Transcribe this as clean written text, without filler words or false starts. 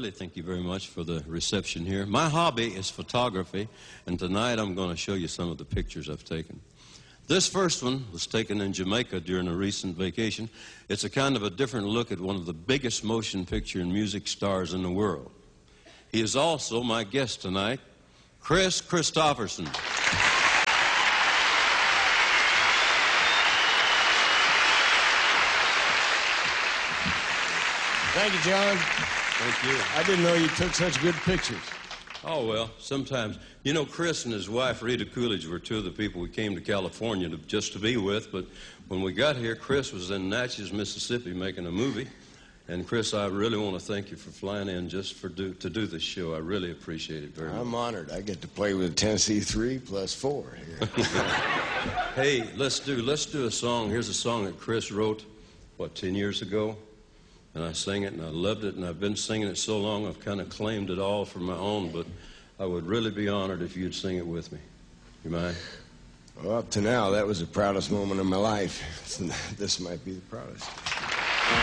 really thank you very much for the reception here. My hobby is photography, and tonight I'm going to show you some of the pictures I've taken. This first one was taken in Jamaica during a recent vacation. It's a kind of a different look at one of the biggest motion picture and music stars in the world. He is also my guest tonight, Kris Kristofferson. Thank you, John. Thank you. I didn't know you took such good pictures. Oh, well, sometimes. You know, Kris and his wife, Rita Coolidge, were two of the people we came to California just to be with. But when we got here, Kris was in Natchez, Mississippi, making a movie. And, Kris, I really want to thank you for flying in just to do this show. I really appreciate it very much. I'm honored. I get to play with Tennessee 3 plus 4 here. Hey, let's do a song. Here's a song that Kris wrote, 10 years ago? And I sang it, and I loved it, and I've been singing it so long I've kind of claimed it all for my own, but I would really be honored if you'd sing it with me. You mind? Well, up to now, that was the proudest moment of my life. This might be the proudest.